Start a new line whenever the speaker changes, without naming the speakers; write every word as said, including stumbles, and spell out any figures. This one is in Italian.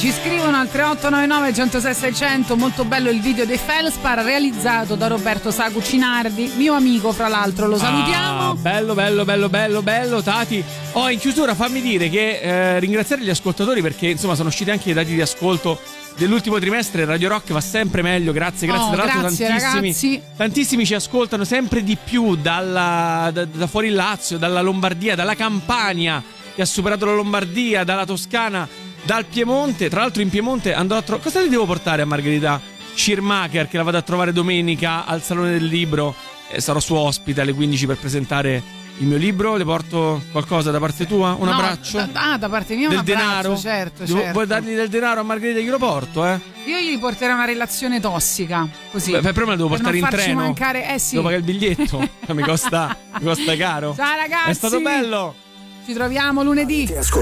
ci scrivono al tre otto nove nove uno zero sei sei zero zero. Molto bello il video dei Felspar realizzato da Roberto Sacucinardi, mio amico fra l'altro, lo salutiamo.
Ah, bello bello bello bello bello Tati. Oh, in chiusura fammi dire che eh, ringraziare gli ascoltatori, perché insomma sono usciti anche i dati di ascolto dell'ultimo trimestre. Radio Rock va sempre meglio, grazie, grazie.
Oh,
Tra l'altro
grazie,
tantissimi,
ragazzi.
tantissimi ci ascoltano sempre di più dalla, da, da fuori il Lazio, dalla Lombardia, dalla Campania che ha superato la Lombardia, dalla Toscana, dal Piemonte. Tra l'altro in Piemonte andrò a trovare, cosa le devo portare a Margherita Schirmacher, che la vado a trovare domenica al Salone del Libro, eh, sarò suo ospite alle quindici per presentare il mio libro. Le porto qualcosa da parte tua? Un
No,
abbraccio?
Da, ah, da parte mia
del
un abbraccio,
denaro?
certo,
Devo-
certo.
Vuoi dargli del denaro a Margherita? Glielo porto, eh?
Io gli porterei una relazione tossica, così.
Beh, prima la devo
per
portare
non
in
farci
treno.
mancare, eh sì.
Devo pagare il biglietto. mi, costa, mi costa caro.
Ciao ragazzi.
È stato bello.
Ci troviamo lunedì.
Avete ascoltato